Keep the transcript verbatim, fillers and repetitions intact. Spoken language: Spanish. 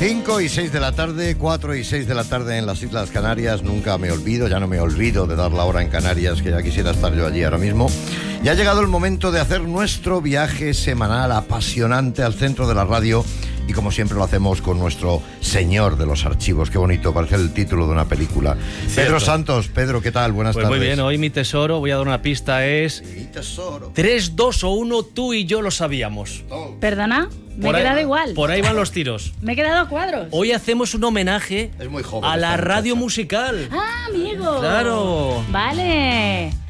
cinco y seis de la tarde, cuatro y seis de la tarde en las Islas Canarias. Nunca me olvido, ya no me olvido de dar la hora en Canarias, que ya quisiera estar yo allí ahora mismo. Ya ha llegado el momento de hacer nuestro viaje semanal apasionante al centro de la radio. Y como siempre lo hacemos con nuestro señor de los archivos. Qué bonito, parece el título de una película. Cierto. Pedro Santos. Pedro, ¿qué tal? Buenas pues tardes. Muy bien, hoy mi tesoro, voy a dar una pista, es... Mi tesoro. tres, dos o uno, tú y yo lo sabíamos. ¿Perdona? Me Por he quedado ahí, igual. Por ahí van los tiros. Me he quedado a cuadros. Hoy hacemos un homenaje es muy joven a la esta radio muchacha. musical. Ah, amigo. Claro. Vale.